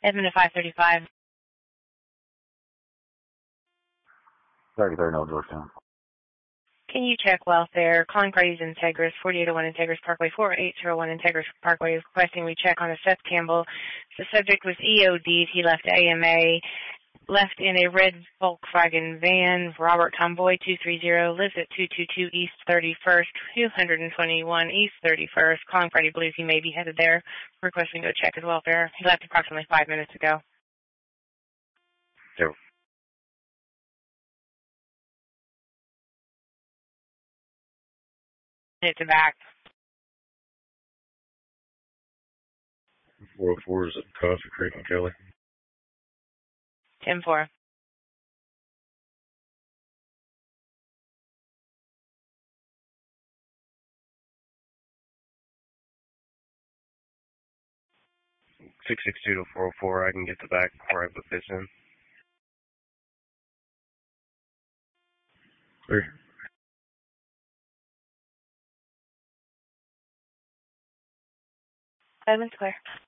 Edmond at 535. 33rd North Georgetown. Can you check welfare? Calling parties Integris, 4801 Integris Parkway, 4801 Integris Parkway is requesting we check on a Seth Campbell. The subject was EOD'd. He left AMA, left in a red Volkswagen van. Robert Tomboy, 230, lives at 222 East 31st, 221 East 31st. Calling party believes he may be headed there. Requesting to go check his welfare. He left approximately 5 minutes ago. Sure. It's a back. 404 is at Coffee Creek and Kelly. 10-4. Six 662 to 404. I can get the back before I put this in. Clear. Edmond's clear.